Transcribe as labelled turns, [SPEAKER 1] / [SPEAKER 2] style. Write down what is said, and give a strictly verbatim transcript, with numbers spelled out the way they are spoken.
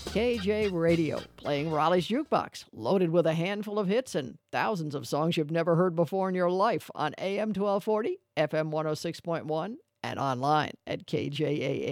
[SPEAKER 1] K J Radio, playing Raleigh's Jukebox, loaded with a handful of hits and thousands of songs you've never heard before in your life on A M twelve forty, F M one oh six point one, and online at K J A A